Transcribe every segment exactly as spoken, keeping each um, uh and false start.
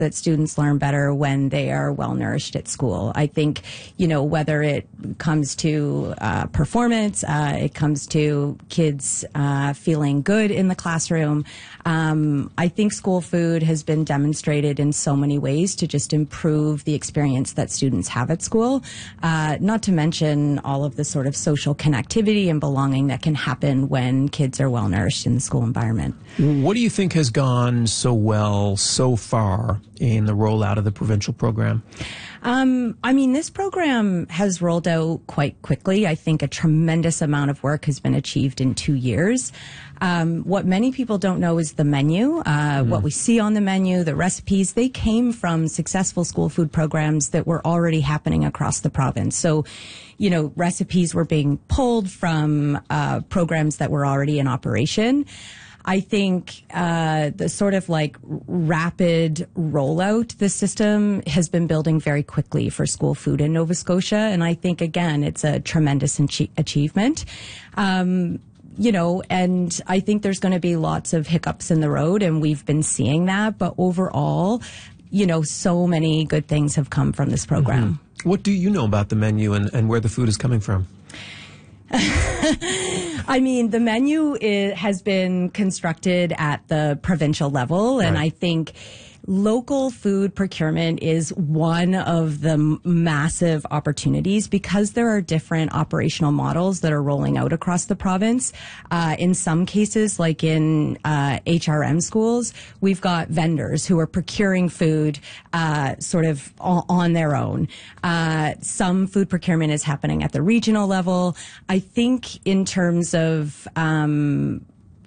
that students learn better when they are well nourished at school. I think, you know, whether it comes to uh, performance, uh, it comes to kids uh, feeling good in the classroom. Um, I think school food has been demonstrated in so many ways to just improve the experience that students have at school, uh, not to mention all of the sort of social connectivity and belonging that can happen when kids are well nourished in the school environment. What do you think has gone so well so far in the rollout of the provincial program? Um, I mean, this program has rolled out quite quickly. I think a tremendous amount of work has been achieved in two years. Um, what many people don't know is the menu. Uh, mm. What we see on the menu, the recipes, they came from successful school food programs that were already happening across the province. So, you know, recipes were being pulled from uh, programs that were already in operation. I think uh, the sort of like rapid rollout, the system has been building very quickly for school food in Nova Scotia. And I think, again, it's a tremendous achie- achievement. Um, you know, and I think there's going to be lots of hiccups in the road, and we've been seeing that. But overall, you know, so many good things have come from this program. Mm-hmm. What do you know about the menu and, and where the food is coming from? I mean, the menu is, has been constructed at the provincial level, and right. I think local food procurement is one of the m- massive opportunities because there are different operational models that are rolling out across the province. Uh, in some cases, like in uh, H R M schools, we've got vendors who are procuring food uh, sort of o- on their own. Uh, some food procurement is happening at the regional level. I think in terms of um,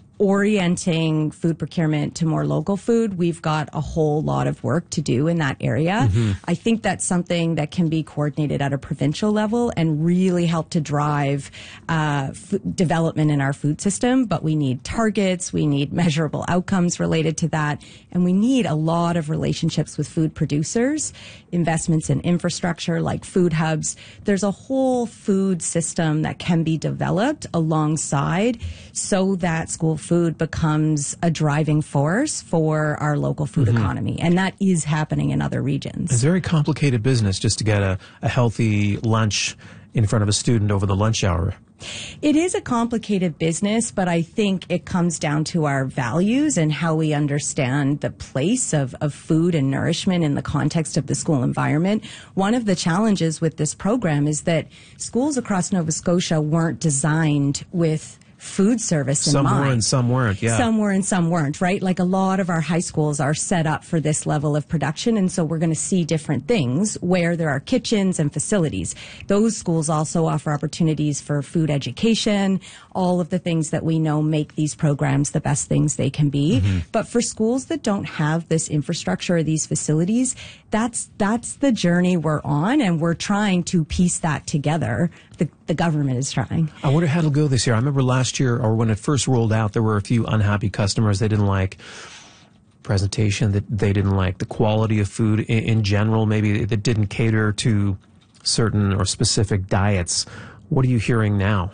orienting food procurement to more local food, we've got a whole lot of work to do in that area. Mm-hmm. I think that's something that can be coordinated at a provincial level and really help to drive uh, f- development in our food system. But we need targets, we need measurable outcomes related to that, and we need a lot of relationships with food producers, investments in infrastructure like food hubs. There's a whole food system that can be developed alongside so that school food becomes a driving force for our local food mm-hmm. economy. And that is happening in other regions. It's a very complicated business just to get a, a healthy lunch in front of a student over the lunch hour. It is a complicated business, but I think it comes down to our values and how we understand the place of, of food and nourishment in the context of the school environment. One of the challenges with this program is that schools across Nova Scotia weren't designed with food service in some mind. Some were and some weren't, yeah. Some were and some weren't, right? Like a lot of our high schools are set up for this level of production, and so we're going to see different things where there are kitchens and facilities. Those schools also offer opportunities for food education, all of the things that we know make these programs the best things they can be. Mm-hmm. But for schools that don't have this infrastructure or these facilities, that's that's the journey we're on, and we're trying to piece that together. The, the government is trying. I wonder how it'll go this year. I remember last year, or when it first rolled out, there were a few unhappy customers. They didn't like presentation, that they didn't like the quality of food in, in general, maybe that didn't cater to certain or specific diets. What are you hearing now?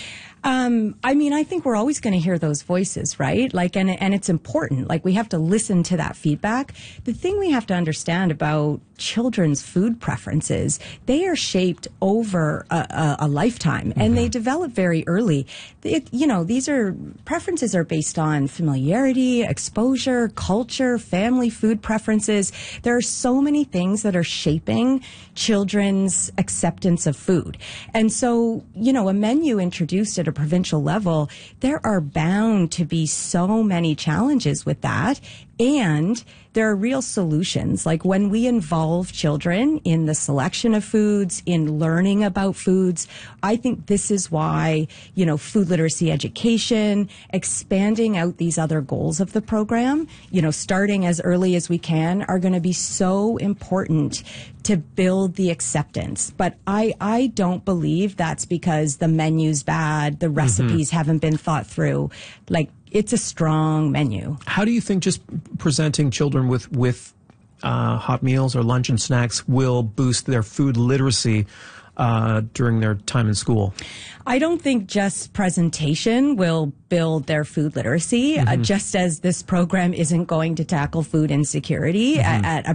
Um, I mean, I think we're always going to hear those voices, right? Like, and, and it's important. Like, we have to listen to that feedback. The thing we have to understand about children's food preferences, they are shaped over a, a, a lifetime, and mm-hmm. they develop very early. It, you know, these are, preferences are based on familiarity, exposure, culture, family food preferences. There are so many things that are shaping children's acceptance of food. And so, you know, a menu introduced at a provincial level, there are bound to be so many challenges with that. And there are real solutions. Like when we involve children in the selection of foods, in learning about foods, I think this is why, you know, food literacy education, expanding out these other goals of the program, you know, starting as early as we can, are going to be so important to build the acceptance. But I, I don't believe that's because the menu's bad, the recipes mm-hmm. haven't been thought through. Like, it's a strong menu. How do you think just presenting children with, with uh, hot meals or lunch and snacks will boost their food literacy uh, during their time in school? I don't think just presentation will build their food literacy, mm-hmm. uh, just as this program isn't going to tackle food insecurity mm-hmm. at, at a